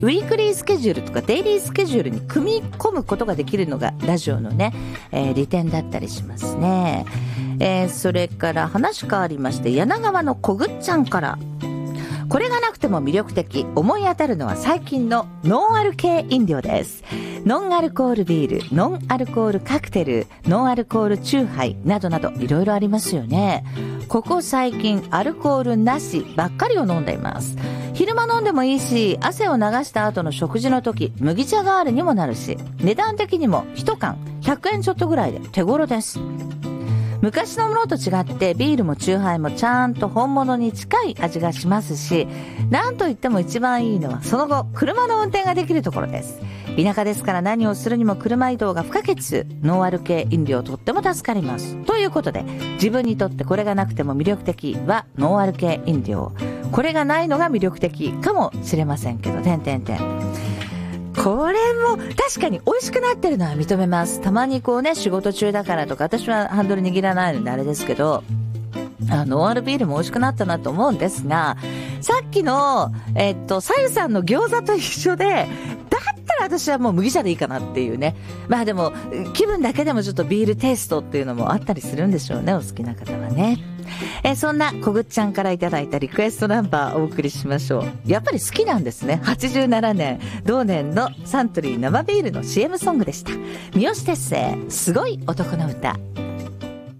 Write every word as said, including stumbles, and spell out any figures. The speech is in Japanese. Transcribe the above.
ウィークリースケジュールとかデイリースケジュールに組み込むことができるのがラジオのね、えー、利点だったりしますね。えー、それから話変わりまして、柳川のこぐっちゃんから、これがなくても魅力的、思い当たるのは最近のノンアル系飲料です。ノンアルコールビール、ノンアルコールカクテル、ノンアルコールチューハイなどなどいろいろありますよね。ここ最近アルコールなしばっかりを飲んでいます。昼間飲んでもいいし、汗を流した後の食事の時、麦茶代わりにもなるし、値段的にもいち缶ひゃくえんちょっとぐらいで手頃です。昔のものと違ってビールもチューハイもちゃんと本物に近い味がしますし、なんといっても一番いいのはその後車の運転ができるところです。田舎ですから何をするにも車移動が不可欠。ノンアル系飲料とっても助かります。ということで、自分にとってこれがなくても魅力的はノンアル系飲料、これがないのが魅力的かもしれませんけど、てんてんてん。これも確かに美味しくなってるのは認めます。たまにこうね、仕事中だからとか、私はハンドル握らないのであれですけど、あノンアルビールも美味しくなったなと思うんですが、さっきのえっとさゆさんの餃子と一緒で、だったら私はもう麦茶でいいかなっていうね。まあでも気分だけでもちょっとビールテイストっていうのもあったりするんでしょうね、お好きな方はね。えそんなこぐっちゃんからいただいたリクエストナンバーをお送りしましょう。やっぱり好きなんですね。はちじゅうななねん同年のサントリー生ビールの シーエム ソングでした。三好哲星、すごい男の歌。